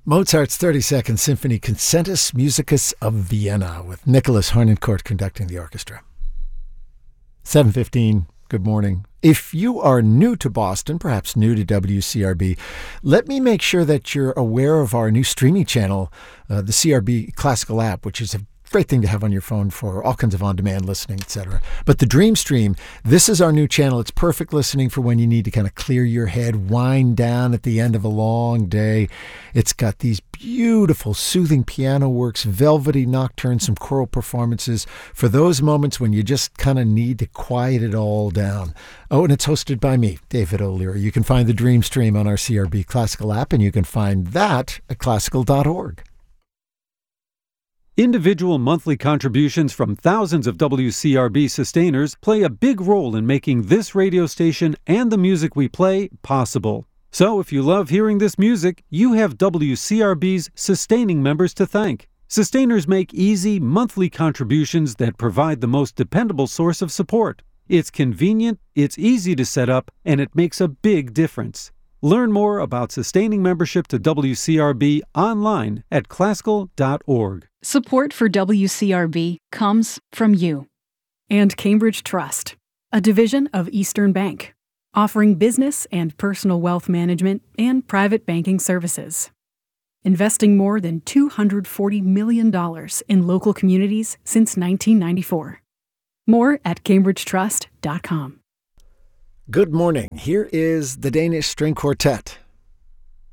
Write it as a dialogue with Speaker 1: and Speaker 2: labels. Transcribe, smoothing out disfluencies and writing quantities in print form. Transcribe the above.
Speaker 1: Mozart's 32nd Symphony Concertus Musicus of Vienna with Nicholas Harnoncourt conducting the orchestra. 7:15, good morning. If you are new to Boston, perhaps new to WCRB, let me make sure that you're aware of our new streaming channel, the CRB Classical app, which is a great thing to have on your phone for all kinds of on-demand listening, etc. But the Dream Stream, this is our new channel. It's perfect listening for when you need to kind of clear your head, wind down at the end of a long day. It's got these beautiful, soothing piano works, velvety nocturnes, some choral performances for those moments when you just kind of need to quiet it all down. Oh, and it's hosted by me, David O'Leary. You can find the Dream Stream on our CRB Classical app, and you can find that at classical.org.
Speaker 2: Individual monthly contributions from thousands of WCRB sustainers play a big role in making this radio station and the music we play possible. So if you love hearing this music, you have WCRB's sustaining members to thank. Sustainers make easy monthly contributions that provide the most dependable source of support. It's convenient, it's easy to set up, and it makes a big difference. Learn more about sustaining membership to WCRB online at classical.org.
Speaker 3: Support for WCRB comes from you.
Speaker 4: And Cambridge Trust, a division of Eastern Bank, offering business and personal wealth management and private banking services. Investing more than $240 million in local communities since 1994. More at cambridgetrust.com.
Speaker 1: Good morning. Here is the Danish String Quartet.